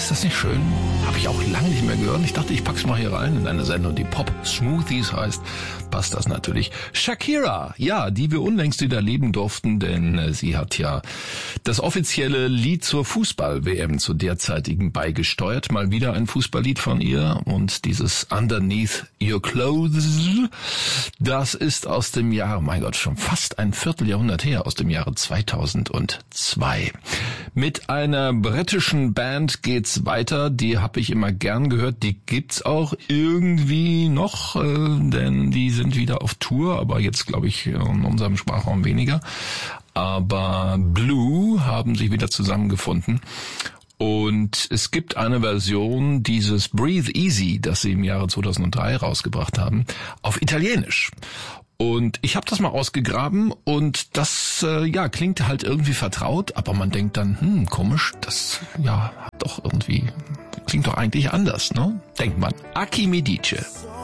Ist das nicht schön? Habe ich auch lange nicht mehr gehört. Ich dachte, ich pack's mal hier rein in eine Sendung, die Pop Smoothies heißt. Passt das natürlich. Shakira, ja, die wir unlängst wieder erleben durften, denn sie hat ja das offizielle Lied zur Fußball-WM zur derzeitigen beigesteuert. Mal wieder ein Fußballlied von ihr und dieses Underneath Your Clothes, das ist aus dem Jahr, mein Gott, schon fast ein Vierteljahrhundert her, aus dem Jahre 2002. Mit einer britischen Band geht's weiter, die habe ich immer gern gehört, die gibt's auch irgendwie noch, denn die sind wieder auf Tour, aber jetzt glaube ich in unserem Sprachraum weniger. Aber Blue haben sich wieder zusammengefunden. Und es gibt eine Version dieses Breathe Easy, das sie im Jahre 2003 rausgebracht haben, auf Italienisch. Und ich habe das mal ausgegraben und das klingt halt irgendwie vertraut, aber man denkt dann, komisch, das hat doch irgendwie, klingt doch eigentlich anders, ne? Denkt man. Aki Medice.